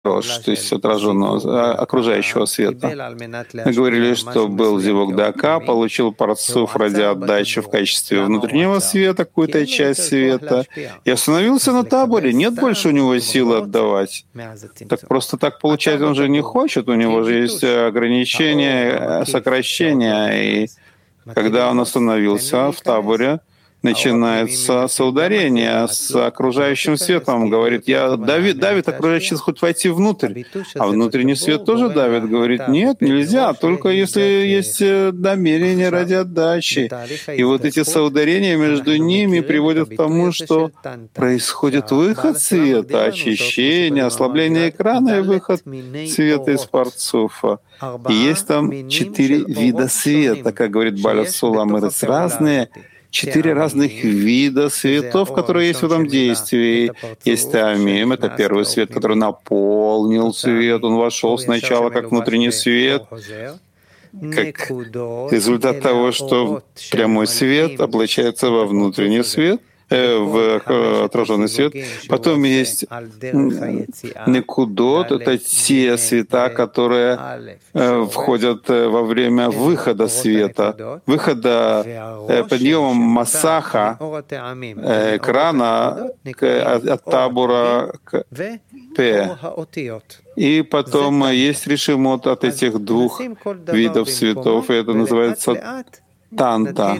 то есть отраженного окружающего света. Мы говорили, что был зевок Дака, получил парцуф ради отдачи в качестве внутреннего света, какую-то часть света, и остановился на таборе. Нет больше у него силы отдавать. Так просто так получать он же не хочет, у него же есть ограничения, сокращения. И когда он остановился в таборе, начинается соударение с окружающим светом. Говорит, давит окружающий свет, хоть войти внутрь. А внутренний свет тоже давит. Говорит, нет, нельзя, только если есть намерение ради отдачи. И вот эти соударения между ними приводят к тому, что происходит выход света, очищение, ослабление экрана и выход света из парцуфа. И есть там 4 вида света, как говорит Баля Суламырец, разные 4 разных вида светов, которые есть в этом действии. Есть Теамим, это первый свет, который наполнил свет, он вошел сначала как внутренний свет, как результат того, что прямой свет облачается во внутренний свет, в отраженный свет. Потом есть некудот, это те света, которые входят во время выхода света, выхода подъема массаха, экрана от табура к П. И потом есть решимот от этих 2 видов светов, и это называется танта,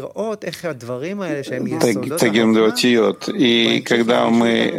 тагим деватиот. И когда мы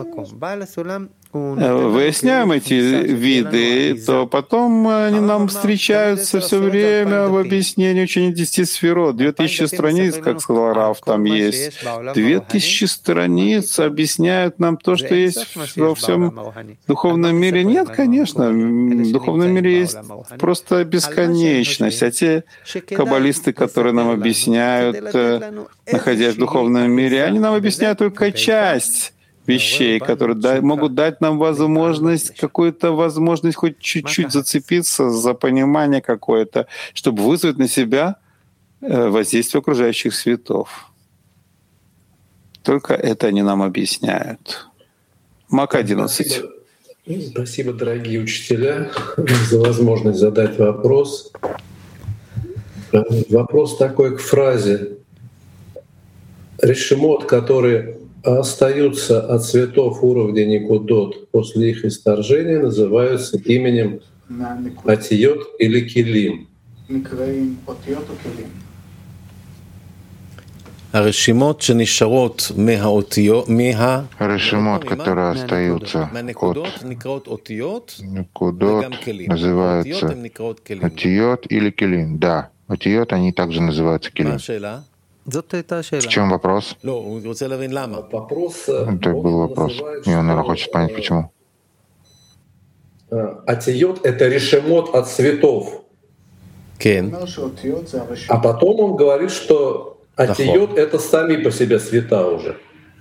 выясняем эти виды, то потом они нам встречаются все время в объяснении учения 10 сферот. 2000 страниц, как сказал Рав, там есть. 2000 страниц объясняют нам то, что есть во всем духовном мире. Нет, конечно, в духовном мире есть просто бесконечность. А те каббалисты, которые нам объясняют, находясь в духовном мире, они нам объясняют только часть вещей, которые могут дать нам возможность, какую-то возможность хоть чуть-чуть зацепиться за понимание какое-то, чтобы вызвать на себя воздействие окружающих светов. Только это они нам объясняют. Мак 11. Спасибо, дорогие учителя, за возможность задать вопрос. Вопрос такой к фразе. Решимот, которые остаются от цветов уровня Никудот после их исторжения, называются именем Атиот или Килим. Решимот, которые остаются от Никудот, называются Атиот или Килим. Да, Атиот, они также называются Килим. В чем вопрос? Это был вопрос. И он, наверное, хочет понять, почему. Атиот — это решимот от цветов. А потом он говорит, что атиот — это сами по себе цвета уже.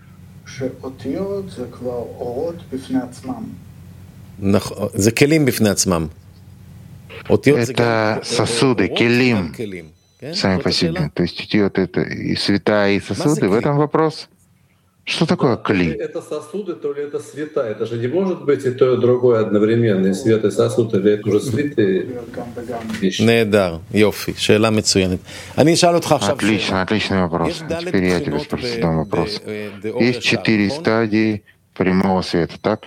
Это сосуды, келим, сами по себе. То есть идет это и света, и сосуды. В этом вопрос. Что такое кли? То ли это сосуды, то ли это света. Это же не может быть и то, и другое одновременно. И свет, и сосуд, или это уже святые вещи. Отлично, отличный вопрос. Теперь я тебе задам вопрос. Есть 4 стадии прямого света, так?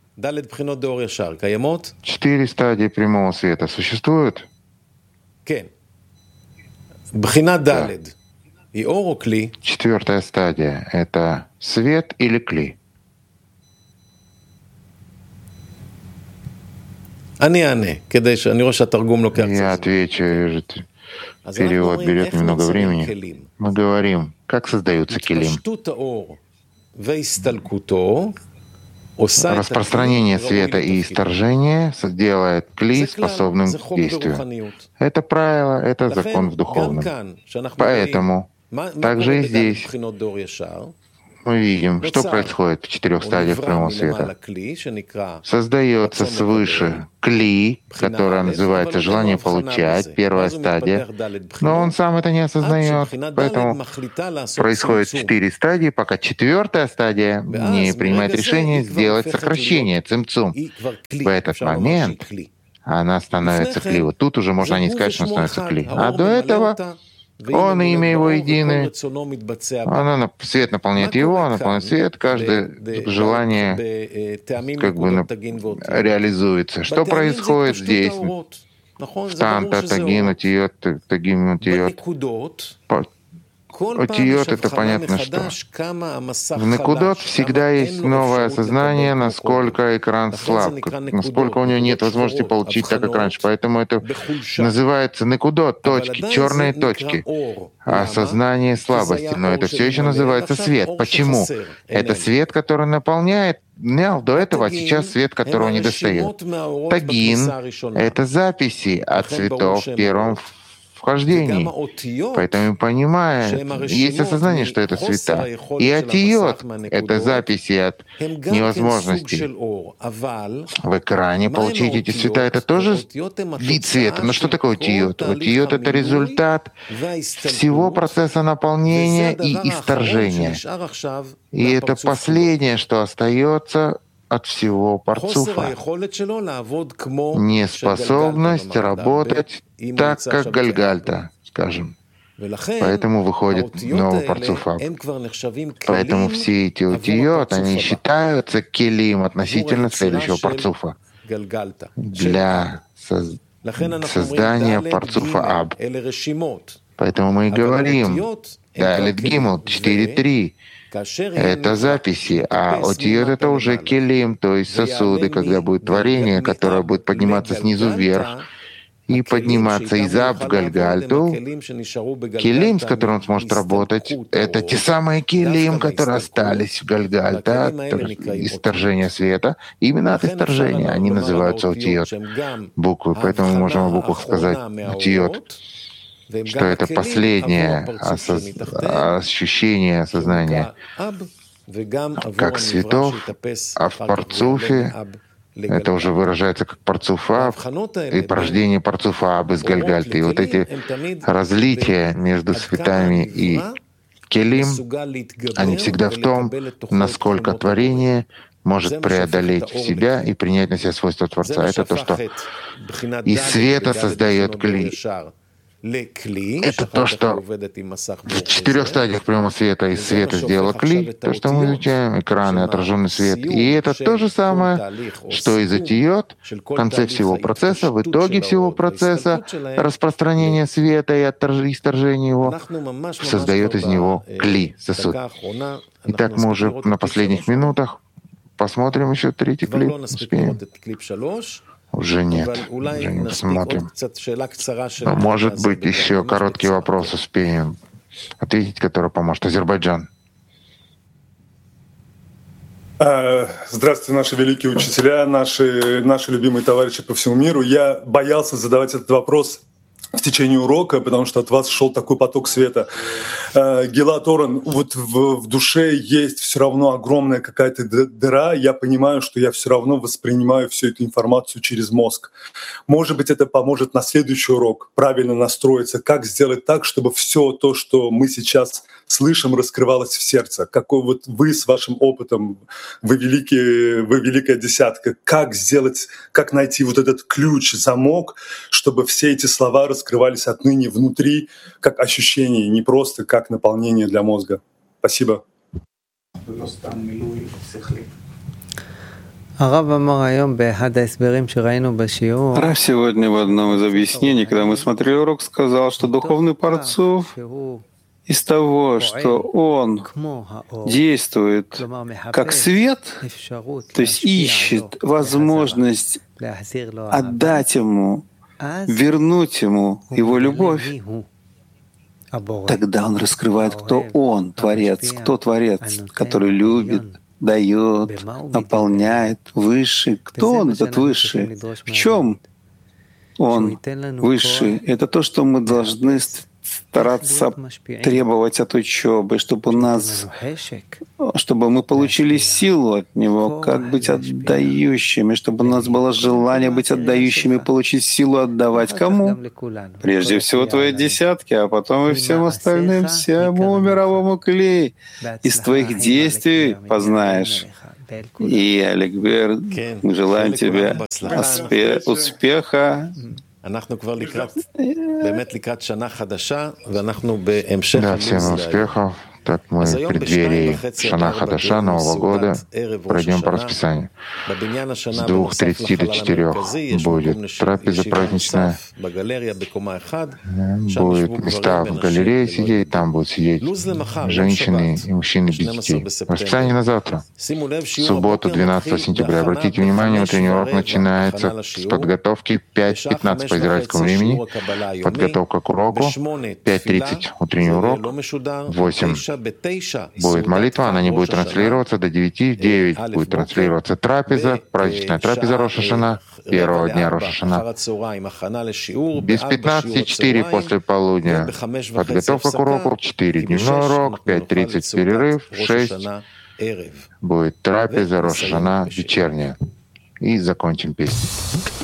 4 стадии прямого света существуют? Да. 4-я стадия — это свет или кли? Я отвечу, перевод берет немного времени. Мы говорим, как создаются келим. Распространение света и исторжение делает кли способным к действию. Это правило, это закон в духовном. Поэтому также и здесь мы видим, что происходит в 4 стадиях прямого света. Создается свыше кли, которое называется желание получать, первая стадия, но он сам это не осознает, поэтому происходит 4 стадии, пока 4-я стадия не принимает решение сделать сокращение, цимцум. В этот момент она становится кли. Вот тут уже можно не сказать, что она становится кли. А до этого он и имя его едины. Свет наполняет его, наполняет свет, каждое желание как бы реализуется. Что происходит здесь? В танта, тагин, утиот, тагин, утиот. Утиот — это понятно, что в Некудот всегда есть новое осознание, насколько экран слаб, насколько у него нет возможности получить так, как раньше. Поэтому это называется Некудот, точки, черные точки, осознание слабости. Но это все еще называется свет. Почему? Это свет, который наполняет. До этого, а сейчас свет, которого не достает. Тагин — это записи от цветов в первом вхождении. Поэтому понимая, есть осознание, что это цвета. И атиот — это записи от невозможности в экране получить эти цвета. Это тоже вид света. Но что такое атиот? Атиот — это результат всего процесса наполнения и исторжения. И это последнее, что остается от всего парцуфа. Неспособность работать так, как Гальгальта, скажем. Поэтому выходит новый парцуфа. Поэтому все эти утиот, они считаются келим относительно следующего парцуфа для создания парцуфа Аб. Поэтому мы и говорим, Далит Гимл 4.3. Это записи, а отиот — это уже келим, то есть сосуды, когда будет творение, которое будет подниматься снизу вверх и подниматься из Аб в Гальгальту. Келим, с которым он сможет работать, это те самые келим, которые остались в Гальгальта от исторжения света. Именно от исторжения они называются отиот, буквы. Поэтому мы можем о буквах сказать отиот, что это последнее ощущение сознания, как цветов, а в парцуфе это уже выражается как парцуф Аб и порождение парцуфа Аб из Гальгальты. И вот эти различия между цветами и келим, они всегда в том, насколько творение может преодолеть себя и принять на себя свойства Творца. Это то, что из света создает кли. Это то, что в 4 стадиях прямого света из света сделало кли, то, что мы изучаем, экраны, отраженный свет. И это то же самое, что из атиот в конце всего процесса, в итоге всего процесса распространения света и исторжения его, создает из него кли, сосуд. Итак, мы уже на последних минутах посмотрим еще 3-й клип. Успеем? Уже нет, уже не посмотрим. Но, может быть, еще короткий вопрос успеем ответить, который поможет. Азербайджан. Здравствуйте, наши великие учителя, наши любимые товарищи по всему миру. Я боялся задавать этот вопрос в течение урока, потому что от вас шел такой поток света. Гилат Орен, вот в душе есть все равно огромная какая-то дыра. Я понимаю, что я все равно воспринимаю всю эту информацию через мозг. Может быть, это поможет на следующий урок правильно настроиться, как сделать так, чтобы все то, что мы сейчас слышим, раскрывалось в сердце. Какой вот вы с вашим опытом, вы великая десятка, как сделать, как найти вот этот ключ, замок, чтобы все эти слова раскрывались отныне внутри, как ощущение, не просто как наполнение для мозга. Спасибо. Рав сегодня в одном из объяснений, когда мы смотрели урок, сказал, что духовный парцуф из того, что он действует как свет, то есть ищет возможность отдать ему, вернуть ему его любовь, тогда он раскрывает, кто он, Творец, который любит, дает, наполняет, высший. Кто он, этот высший? В чем он высший? Это то, что мы должны стараться требовать от учебы, чтобы мы получили силу от него, как быть отдающими, чтобы у нас было желание быть отдающими, получить силу отдавать кому? Прежде всего твоей десятке, а потом и всем остальным, всему мировому клей. Из твоих действий познаешь. И, Аликбер, мы желаем тебе успеха. Да, всем успехов. Так мы в преддверии Шана Хадаша, Нового года, пройдем по расписанию. С 2:30 до 4 будет трапеза праздничная. Будет места в галерее сидеть, там будут сидеть женщины и мужчины без детей. Расписание на завтра. В субботу, 12 сентября. Обратите внимание, утренний урок начинается с подготовки 5:15 по израильскому времени. Подготовка к уроку 5:30 утренний урок, 8 будет молитва, она не будет транслироваться до 9. В 9 будет транслироваться трапеза, праздничная трапеза Рош ха-Шана, первого дня Рош ха-Шана. Без 15:04 после полудня подготовка к уроку, 4 дневной урок, 5:30 перерыв, 6 будет трапеза Рош ха-Шана вечерняя. И закончим песню.